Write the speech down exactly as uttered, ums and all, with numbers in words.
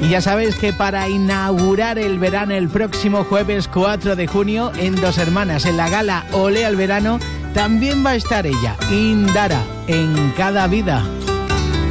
Y ya sabéis que para inaugurar el verano el próximo jueves cuatro de junio en Dos Hermanas, en la gala Olé al Verano, también va a estar ella, Indara, En Cada Vida.